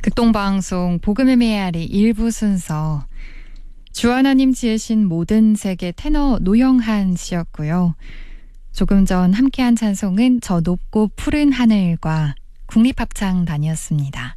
극동방송 복음의 메아리 일부 순서 주하나님 지으신 모든 세계 테너 노영한 씨였고요. 조금 전 함께한 찬송은 저 높고 푸른 하늘과 국립합창단이었습니다.